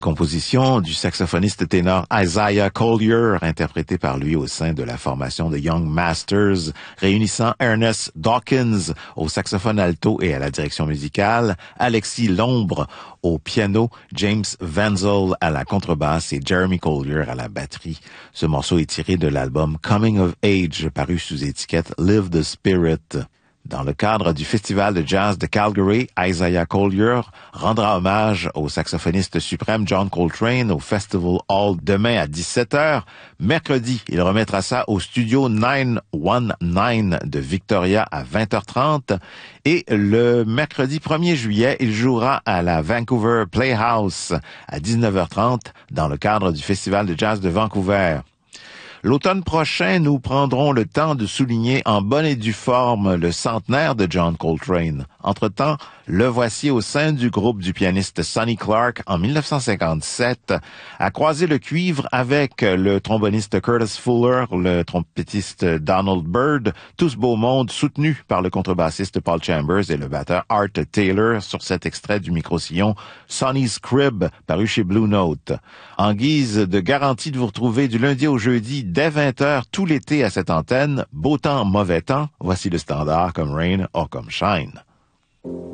Composition du saxophoniste ténor Isaiah Collier, interprété par lui au sein de la formation de Young Masters, réunissant Ernest Dawkins au saxophone alto et à la direction musicale, Alexis Lombre au piano, James Wenzel à la contrebasse et Jeremy Collier à la batterie. Ce morceau est tiré de l'album Coming of Age, paru sous étiquette Live the Spirit. Dans le cadre du Festival de jazz de Calgary, Isaiah Collier rendra hommage au saxophoniste suprême John Coltrane au Festival Hall demain à 17h. Mercredi, il remettra ça au studio 919 de Victoria à 20h30. Et le mercredi 1er juillet, il jouera à la Vancouver Playhouse à 19h30 dans le cadre du Festival de jazz de Vancouver. L'automne prochain, nous prendrons le temps de souligner en bonne et due forme le centenaire de John Coltrane. Entre-temps, le voici au sein du groupe du pianiste Sonny Clark en 1957, a croisé le cuivre avec le tromboniste Curtis Fuller, le trompettiste Donald Byrd, tout ce beau monde soutenu par le contrebassiste Paul Chambers et le batteur Art Taylor sur cet extrait du micro-sillon Sonny's Crib, paru chez Blue Note. En guise de garantie de vous retrouver du lundi au jeudi dès 20h tout l'été à cette antenne, beau temps, mauvais temps, voici le standard comme Rain or comme Shine.